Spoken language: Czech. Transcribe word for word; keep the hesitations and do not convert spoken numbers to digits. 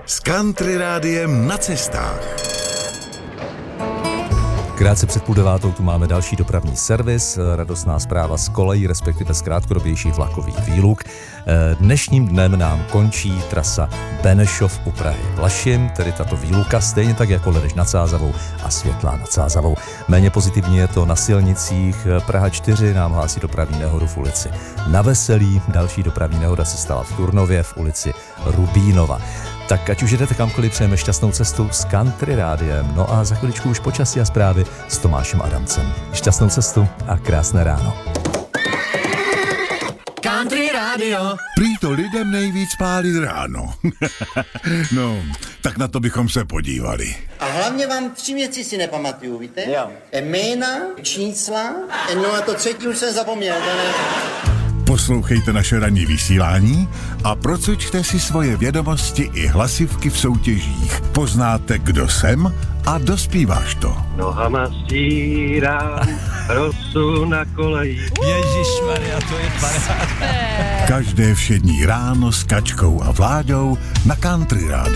S Country Rádiem na cestách. Krátce před půl devátou tu máme další dopravní servis, radostná zpráva z kolejí, respektive z krátkodobějších vlakových výluk. Dnešním dnem nám končí trasa Benešov u Prahy Vlašim, tedy tato výluka, stejně tak jako Ledeš nad Sázavou a Světlá nad Sázavou. Méně pozitivně je to na silnicích. Praha čtyři nám hlásí dopravní nehodu v ulici Na Veselí, další dopravní nehoda se stala v Turnově v ulici Rubínova. Tak ať už jdete kamkoliv, přejeme šťastnou cestu s Country Rádiem. No a za chviličku už počasí a zprávy s Tomášem Adamcem. Šťastnou cestu a krásné ráno. Country Radio. Prý to lidem nejvíc pálí ráno. No, tak na to bychom se podívali. A hlavně vám tři věci si nepamatuju, víte? Jo. Jména, čísla, no a to třetí už jsem zapomněl. Ne? Poslouchejte naše ranní vysílání a procuďte si svoje vědomosti i hlasivky v soutěžích. Poznáte, kdo jsem a dospíváš to. Nohama stírám rosu na koleji. Ježišmarja, to je paráda. Každé všední ráno s Kačkou a Vláďou na Country Rádiu.